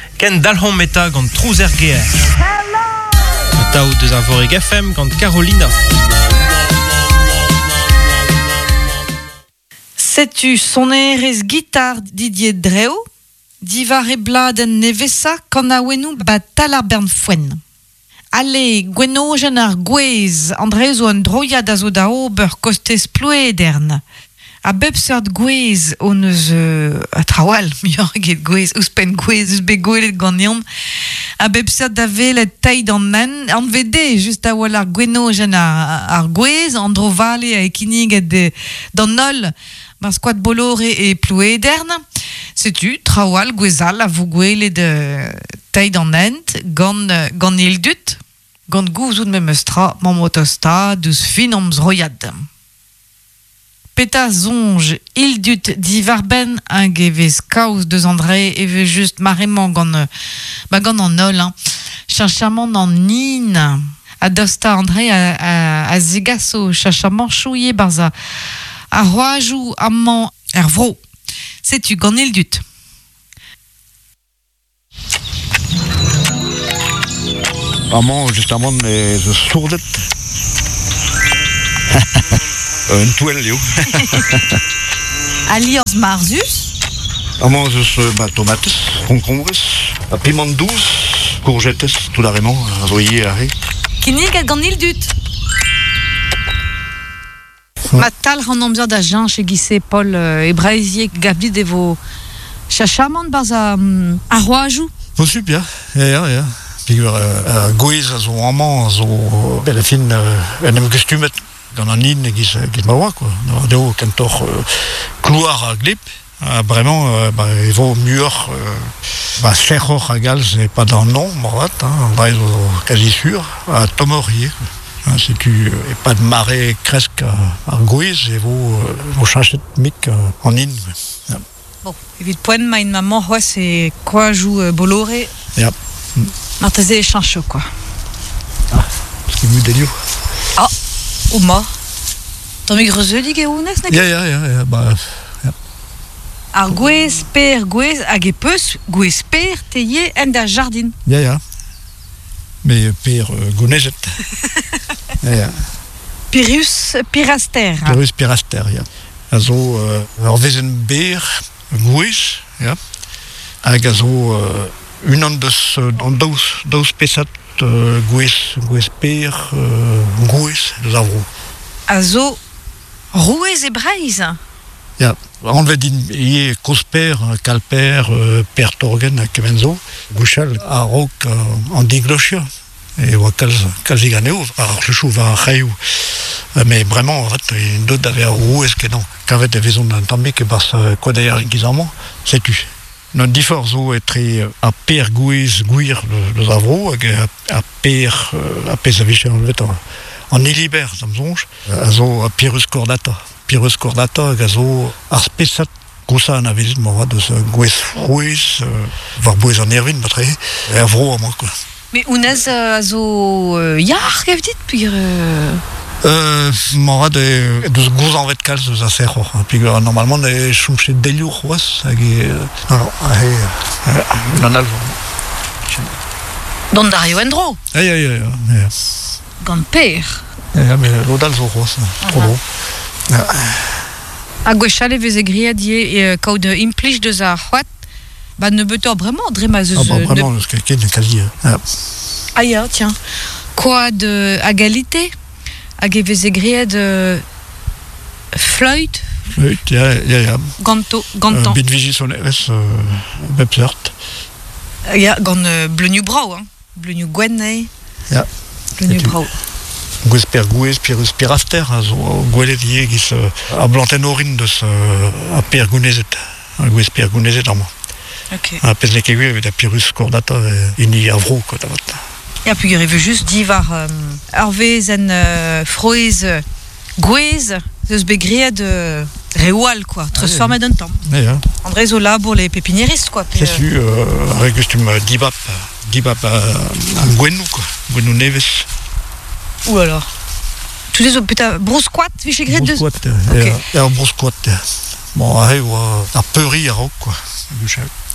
Ken dalhon meta gant trouzer geer. Ataou deus ar voreg FM gant Carolina. Sais-tu sonerez guitare Didier Dreo? Divar e bladen nevesa kan a wenou bat talar bern fwen. Ale, gwenojen ar gwez, andrezo an droiad a zo da ober kostez ploedern. A bep seurt gwez on eus a trawal, mior get gwez, ouz pen gwez, eus be gwelet ganyan. A bep seurt da velet taid an nan, an vede, just a wal ar gwenojen ar gwez, an dro vale a ekiniget d'an nol, mar squat bolore e ploedern. Sais-tu, trawal, gwezal, a vou gwelet taid an ent, gant ildut, gant gouzout me meustra, mamotosta, deus fin amz royad. Peta zonj ildut divarben un gevez kaous deus André e veu just marrement gant an ol, chachamant an nin. A dosta André a zigaso chachamant chouye barza a roajou amant er vro. Sais-tu, gant ildut? Amant, justement, de sourdet. Une toile, Léo. Alios marzus? Amant, tomates, concombres, piment douce, courgettes, tout l'arrêment, voyez, arrêt. Kinig a gant ildut? Ma tal ran amzer da jan che gise Paul e braiziek gavdit e vo chachamant barza a roajou. Oh, super, ja. Pigur gwez a zo amant, a zo belle fin en em gestumet gant an nin e giz ma oa, quoi. Deo kentor klouar a glip, vraiment, e vo muor, serc'hor a galz e pa d'an non, morat, André zo quasi sûr, a tomorier, sais-tu, et pas de marée presque à gwez, et vos chachet mic en in. Bon, evit poen ma in maman hoa se quoi joue bolore. Ja. Marteze e chancho, quoi. Ce qui mu delio. O ma. T'en mi grezeudig e ounez, nek? Ja, ja. Ar gwez, per gwez, hag e peus, gwez per, teie en da jardin. Ja. Mais per gonezet. Ja. Piraster. Pirus piraster, ja. Also, ar vezen ber, gwez, ja. Hag a zo un daous pesat gwez per, gwez, deus a vro. A zo rouez e breiz. Ja, on va dire ie cosper, calper, per torgen a kemenzo, gouchal a rok en diglochia. Et oa kalz ganeo, ar chouchou va c'haioù. Mais vraiment, en fait, une d'autres avait rouez que non. Kavet e vezon d'an tambe ke bas kodaer gizamant, sais-tu. Non difor zo etre a per gwez gwir de zavro, hag a per a pez a vicher en vet en iliber, zamzonj, a zo a pirus cordata. Pirus cordata, hag a zo ar spesat gousa an a vezit moa deus gwez frouez, var bouez an ervin, batre, e a vro a moa, quoi. Mais ounez a zo yar kev dit, pigir... Moa deus gouz an vet kalz deus a serc'hor. Pigir normalement e chomchet delioù c'hoaz, hag e... un alvo. Don dario endro. Ja. Gant per. Ja, mais l'odal zo c'hoaz, trop gros. A gwechal e vez e griadie kaout implij deus a c'hoat, ba ne betor bremañ drema zeus... Vraiment, eus ket kazi. Ah ya, tiens. Quoi de agalité? Hag e vez e griad fleut? Fleut, ja. Gantan. Bet viji son eres bep seurt. Ya, gant bleuniou brau, bleuniou gwenne. Ja. Bleuniou brau. Gwez per gwez, pirus piraster, a zo gwelet ie giz a blanten orin deus a per gounezet. A gwez per gounezet an moa. Ok. A pez leke gwez evit a pirus cordata ini a vro, quoi, tavat. Ja, pigir e veu just divar ar vez en froez gwez deus be griad rewal, quoi. Treus formet un tamm. Ja. André zo labour les pépiniéristes, quoi. C'est sûr, avec gustum dibap an gwennou, quoi. Gwennou nevez. Ou alors? Tu les peut-être brousquat, viché gré de... Brousquat, ja, brousquat, ja. Bon, ar peuri a rok, quoi.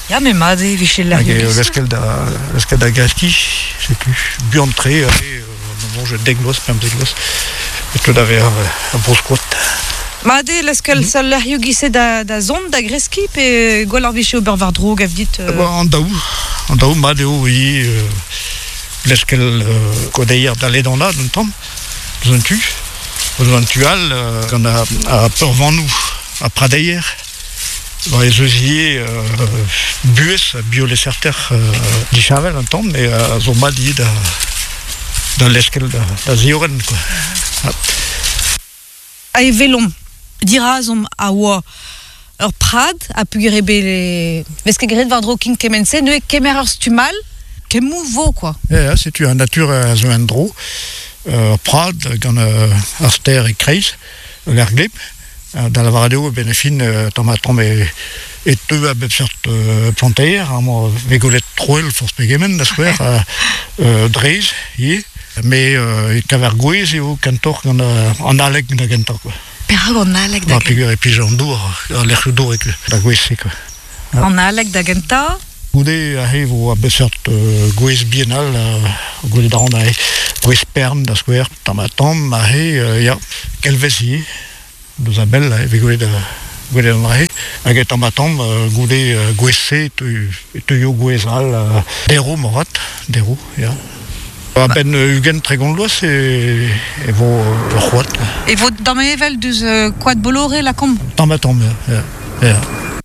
Ja, mais made, vichel Hag leskel da gaski, setu, buantre, bon, je deglos, pem deglos, et tout d'aver un broskot. Made, leskel sal la gise da zond da greski, pe gol ar vichel ober var drog avdit... An daou, made oui, leskel kodeier da ledanda, d'un tamm, d'un tual, gant a peur vanou, a pradeier, les osiers bues, bioleserter dichavel un tamm, mais zo madi da leskel da zioren, quoi. A velom, dirazom a oa ur prad, a pugere le... Veske gred var dro kin kemense, ne kemer ur stumal, kemou vo, quoi. Ja, c'est une nature à zo en dro, prad, gant ar ster e kreiz, l'er gleb, da la varadeo benefin tombe et teu a bepsert planteier, mo vegolet troel force pegemen da square dreiz, mais kaver gwez eo kantor gant an aleg da gantor, quoi. Perag an aleg da genta. Pigur e pij an dour, l'er dour da gwez, quoi. An aleg da genta. Goude a he vo a bepsert gwez biennal, goude da ran a he gwez pern da square, tam a he, ya, kelvezi, deus a bel, vegolet an rahe, hag et amatam goude gwezse te yo gwezal dero morat, dero, ya. A ben ugen tregondloas e vo c'hoat. E vo damevel deus koad bolore la kom? Tamatam, ya.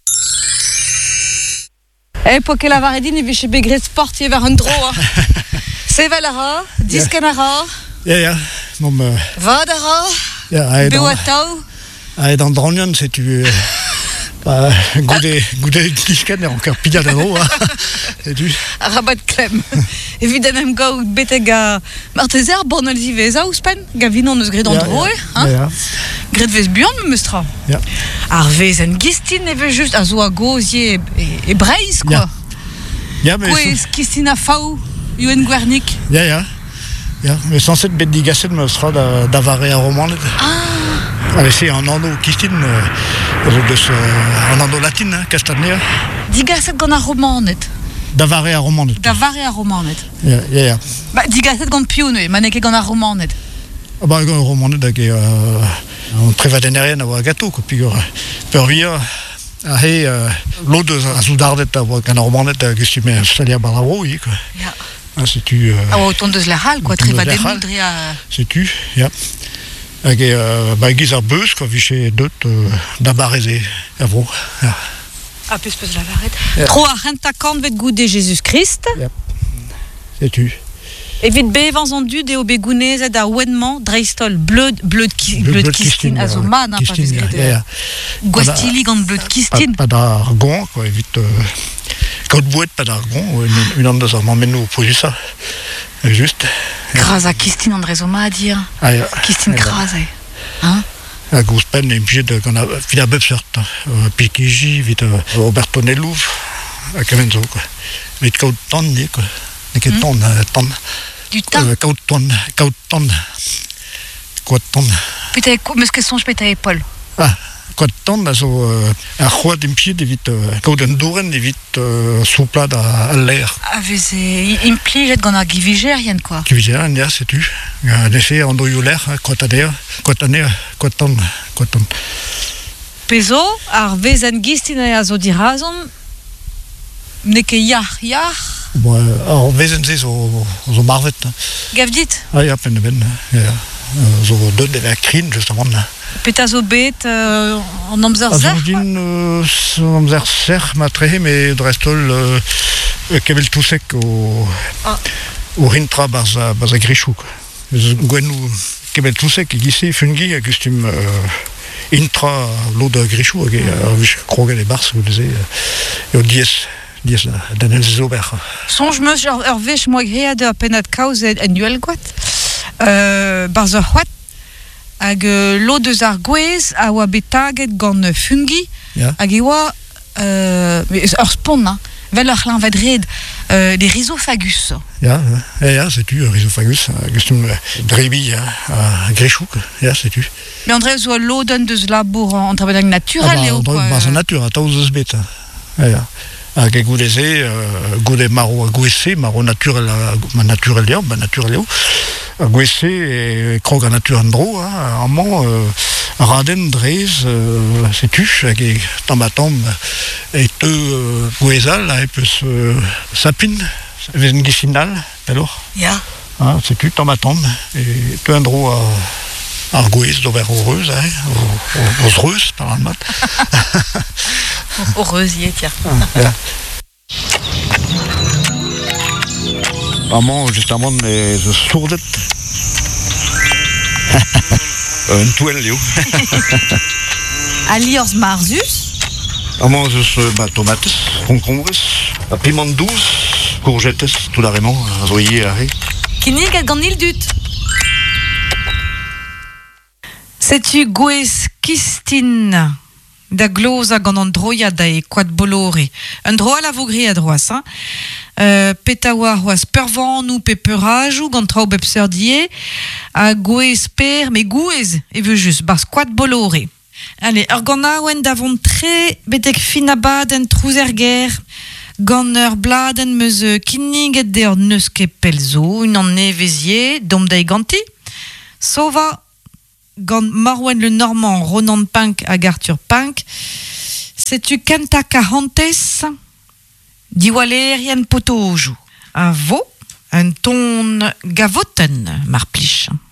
Po ket la varedin e veche begret sporti ever un dro, sevel ara, disken ara, Ya, mom... vad ara, beo a tau. Dans Dronion, c'est tu goude disken encore pilla da dro, c'est tu Rabat klem. Evidemment gaout beteg a martezer bornel ziveza ouspen, gavinon eus gred an dro, gred vez buan meustra. Ar vez en gistin eve just a zo a gozie e breiz, quoi. Gwez kistin a faou, yo en gwernik. Ya, mais sans cette bête digasset meustra da vare a roman. Allez, c'est en ando kistin, en ando latin, castanea. Digasset gant ar romanet. Da vare a romanet. Da vare a romanet. Ya. Ba, digasset gant pioune, maneke gant ar romanet. Ba, gant romanet hag an trevadenerien a oa gato, ko pigur peur via a he l'ode a soudardet a oa gant ar romanet a gustume salia bararo, quoi. Ya. C'est tu... A oa autant deus la hal, quoi, trevadennoù dre a... C'est tu, ya. Hag giz ar beus, quoi, viche deut da barreze, a vo. A peus la varet. Tro a renta kant vet goude Jésus Christ. C'est tu. Evit bevanz an dud eo begounezet ar ouenman dreistol bleud kistin a zo mad, pa vez gret gwastili gant bleud kistin. Pa d'ar gon, quoi, evit kaout bouet pa d'ar gon, un an deus ar mammennou poju sa, just. Kraz a kistin an drezo ma a dir. Kistin kraz e. A gous pen e mpijet gant a vid a bepsert, pikiji, vid Roberto Nelouf, a kemenzo, quoi. Vid kaout tan, quoi. Neket tan. Du tan? Kaout tan. Koad tan. Pete, meus ket sonj peta e Paul. Koad tan, a zo ar c'hoad impliet evit kaout an douren evit souplad a l'air. A vez implijet gant ar givijerien, quoi. Givijerien, ya, c'est tu. En effet, an doioù l'air, koad tan. Pezo, ar vez an gistin a zo dirazon, neke yar. Ar vezense zo marvet. Gav dit? Ya, pen de ben. Zo deud ever krin, justement. Peta zo bet an amzer zer? An amzer zer, ma trehe, me drestol kevel tousek o rintra barz a grichou. Gwenou kevel tousek e gise fungi a gustum intra lo da grichou hag krogel e barz o deze eo diez den el zober. Sonj meus ur vech moa gread ur penad kaoz en duel gwad. Barz ur c'hoat hag lo deus ar gwez a oa betaget gant fungi hag e oa ur spon, vel ur c'hlañ vedred les rhizophagus. Ya, c'est tu, rhizophagus, gustum drebi a grichou, ya, c'est tu. Mais André zo lo den deus labour an trabenag naturel eo, quoi. Barz an natur, a taouz eus bet, ya. Hag goudeze, goude maro a gwese, maro naturel eo, a gwese e krog a natur an dro, amant raden drez, setu, hag e tambatam e teu gwezal, e peus sapin, vezn gisinal, pelor. Ya. Setu, tambatam, e teu an dro ar gwez d'ober heureuse, oz reus, par an mat. Heureuse, tiens. Amant, justement, ze sourdet. Un touel, leo. Aliors marzus. Amant, ze tomates, concombres, piment douce, courgettes, tout l'arrêment, zoyer, arrêt. Kinig a ganil dut. Setu gwez kistin da gloz a gant an droia da e koad bolore. Un dro a la vogri a droas, petawa c'hoaz peurvan ou pepeurajou gant trao bepseur die a gwez per, me gwez e veu just, bars koad bolore. Allez, ur gant aouen davon tre betek fin abaden trouzerger gant ur bladen meus kinniget de ur neus ket pelzo, un an nevezier, dom da e ganti. Sova gant Marwen le Normand, Ronan Pink hag Arthur Pink, setu kenta kahantez, diwalerien potojou. A vo, un ton gavoten, mar plich.